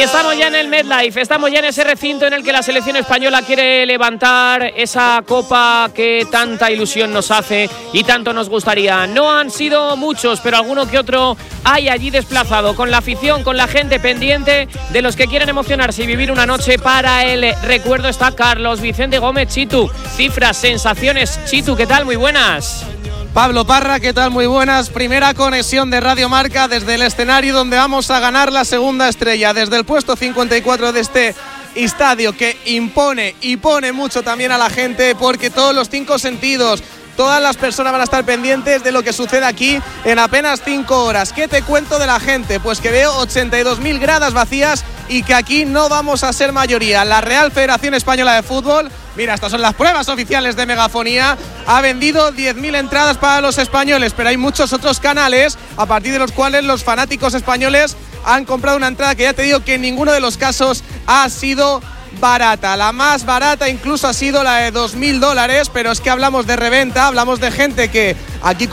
estamos ya en el MetLife, estamos ya en ese recinto en el que la selección española quiere levantar esa copa que tanta ilusión nos hace y tanto nos gustaría. No han sido muchos, pero alguno que otro hay allí desplazado, con la afición, con la gente pendiente de los que quieren emocionarse y vivir una noche para el recuerdo. Está Carlos Vicente Gómez. Chitu, cifras, sensaciones. Chitu, ¿qué tal? Muy buenas. Pablo Parra, ¿qué tal? Muy buenas. Primera conexión de Radio Marca desde el escenario donde vamos a ganar la segunda estrella, desde el puesto 54 de este estadio que impone y pone mucho también a la gente, porque todos los 5 sentidos, todas las personas van a estar pendientes de lo que sucede aquí en apenas 5 horas. ¿Qué te cuento de la gente? Pues que veo 82.000 gradas vacías y que aquí no vamos a ser mayoría. La Real Federación Española de Fútbol, mira, estas son las pruebas oficiales de megafonía, ha vendido 10.000 entradas para los españoles, pero hay muchos otros canales a partir de los cuales los fanáticos españoles han comprado una entrada que ya te digo que en ninguno de los casos ha sido barata. La más barata incluso ha sido la de $2.000, pero es que hablamos de reventa, hablamos de gente que aquí